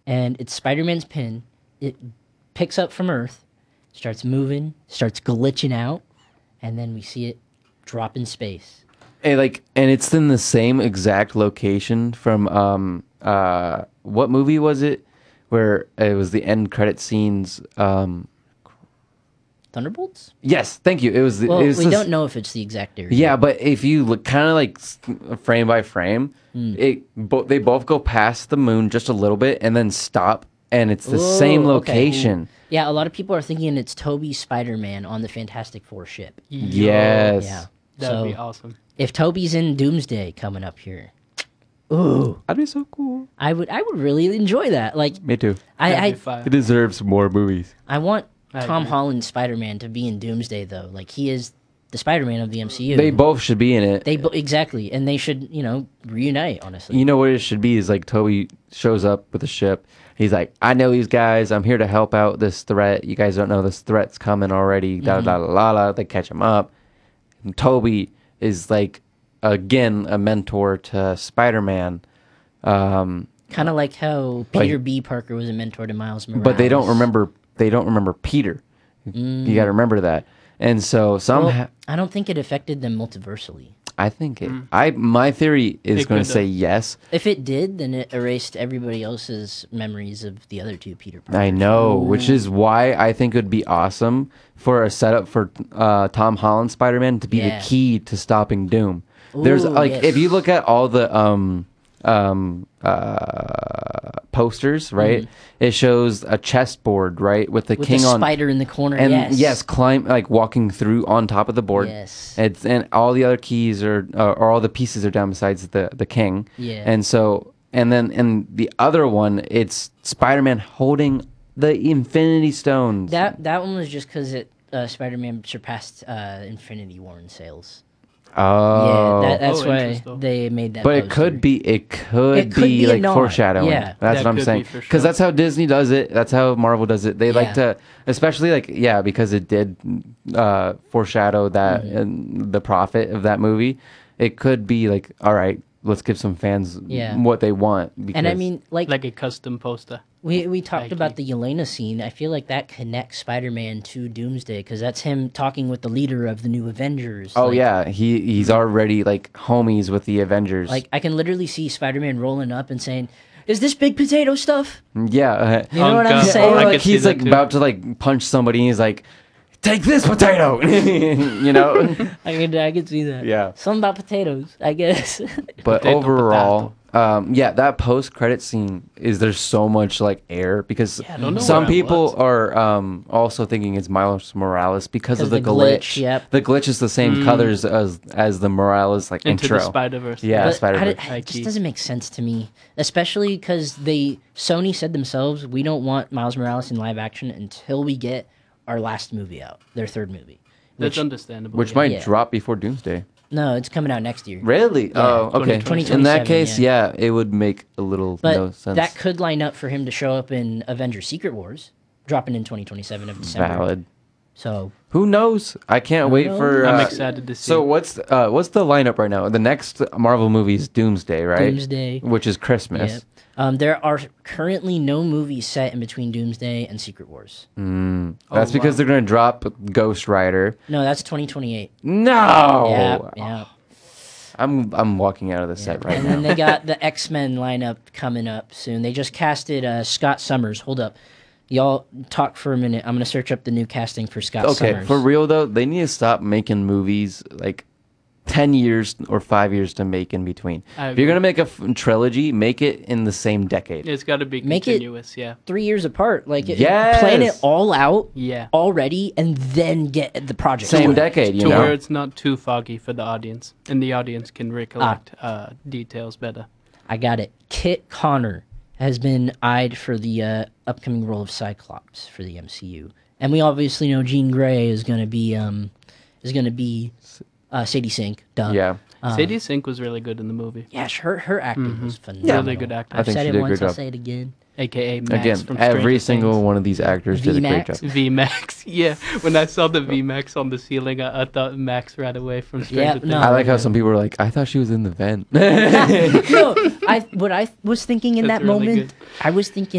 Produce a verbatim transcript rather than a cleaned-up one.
and it's Spider-Man's pin. It picks up from Earth, starts moving, starts glitching out, and then we see it drop in space. And like, and it's in the same exact location from um uh what movie was it where it was the end credit scenes? Um, Thunderbolts? yes, thank you. It was. The, Well, it was we this- don't know if it's the exact area. Yeah, but if you look kind of like s- frame by frame, Hmm. it bo- they both go past the moon just a little bit and then stop, and it's the same Ooh, okay. location. Yeah, a lot of people are thinking it's Toby's Spider-Man on the Fantastic Four ship. Yes. Yeah. That'd so be awesome. if Toby's in Doomsday coming up here, ooh, That'd be so cool. I would I would really enjoy that. Like Me too. I That'd I, be fire. It deserves more movies. I want I Tom agree. Holland's Spider-Man to be in Doomsday though. Like he is the Spider-Man of the M C U. They both should be in it. They bo- exactly, and they should you know reunite. Honestly, You know what it should be is like Toby shows up with a ship. He's like, I know these guys. I'm here to help out this threat. You guys don't know this threat's coming already. Da da da la la. They catch him up. And Toby is like, again, a mentor to Spider-Man. Um, kind of like how Like- Peter B. Parker was a mentor to Miles Morales. but they don't remember. They don't remember Peter. You got to remember that. And so some. Well, ha- I don't think it affected them multiversally. I think it. I my theory is It going could to say have. yes. If it did, then it erased everybody else's memories of the other two Peter Parkers. I know, which is why I think it would be awesome for a setup for uh, Tom Holland Spider-Man to be Yeah. the key to stopping Doom. There's Ooh, like yes. if you look at all the um um uh posters, right? It shows a chessboard, right, with the With king the on spider in the corner. and yes. yes, climb like walking through on top of the board. Yes. It's and all the other keys are uh, or all the pieces are down besides the the king. Yeah. And so and then in the other one, it's Spider-Man holding the Infinity Stones. That that one was just because it uh, Spider-Man surpassed uh, Infinity War in sales. oh. Yeah, that, that's Oh, why interesting. they made that. but it poster. could be it could, It could be, be a like nod, foreshadowing. yeah. That's That what I'm could be saying. for Because sure. that's how Disney does it. That's how Marvel does it. They like Yeah. to, especially like yeah, because it did uh, foreshadow that Mm-hmm. and the profit of that movie. It could be like, all right, let's give some fans Yeah. what they want. Because, And I mean, like, Like a custom poster. we we talked Like about he- the Yelena scene. I feel like that connects Spider-Man to Doomsday because that's him talking with the leader of the new Avengers. oh Like- yeah, he he's already like homies with the Avengers. Like I can literally see Spider-Man rolling up and saying, "Is this big potato stuff?" yeah, uh, You know what Oh, I'm God. saying? or I like could see he's that like too. about to like punch somebody, and he's like, "Take this potato," you know. I can I can see that. Yeah. Something about potatoes, I guess. But Potato, overall, um, yeah, that post credit scene is there's so much like air because I don't know some where I people was. are um, also thinking it's Miles Morales because of 'Cause the, the glitch. glitch, yep. The glitch is the same colors as as the Morales like Into intro. the Spider-Verse. Yeah. But Spider-Verse. how did- High it just key. doesn't make sense to me, especially because they Sony said themselves, "We don't want Miles Morales in live action until we get our last movie out, their third movie." That's Which, understandable. which yeah. might Yeah. drop before Doomsday. no, it's coming out next year. Really? oh, okay. twenty In that twenty twenty-seven, case, yeah. yeah. it would make a little But no sense. that could line up for him to show up in Avengers: Secret Wars, dropping in twenty twenty-seven of December. valid. So Who knows? I can't Who wait knows? for. I'm uh, excited to see. So what's uh, what's the lineup right now? The next Marvel movie is Doomsday, right? Doomsday. which is Christmas. yeah. Um, there are currently no movies set in between Doomsday and Secret Wars. Mm. Oh, That's because wow. they're gonna drop Ghost Rider. No, that's twenty twenty-eight. No, Yeah, yeah. I'm I'm walking out of the set right and now. then they got the X-Men lineup coming up soon. They just casted uh, Scott Summers. Hold up. Y'all talk for a minute. I'm going to search up the new casting for Scott Okay, Summers. for real though, they need to stop making movies like ten years or five years to make in between. I If you're agree. gonna make a f- trilogy, make it in the same decade. It's got to be Make it- continuous. Yeah. Three years apart. Like, it- Yes! plan it all out Yeah. already and then get the project. Same started. decade, you to know. where it's not too foggy for the audience, and the audience can recollect Ah. uh, details better. I got it. Kit Connor has been eyed for the uh, upcoming role of Cyclops for the M C U, and we obviously know Jean Grey is going to be um, is going to be uh, Sadie Sink. Duh. Yeah, Um, Sadie Sink was really good in the movie, Yeah, sh- her her acting was phenomenal. Really good acting. I've I think said she it did a once. good I'll job. say it again. aka Max again, from every Stranger single Things. one of these actors did a great V-Max? job. V Max. Yeah, when I saw the V Max on the ceiling, I, I thought Max right away from Stranger Yeah, Things. no. I like how some people were like, "I thought she was in the vent." No, I what I was thinking in That's that really moment, good. I was thinking.